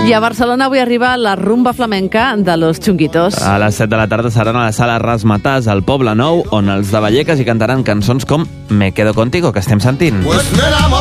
I a Barcelona avui arriba la rumba flamenca de los Chunguitos. A les 7 de la tarda seran a la sala Razzmatazz al Poble Nou, on els de Vallecas hi cantaran cançons com Me quedo contigo, que estem sentint.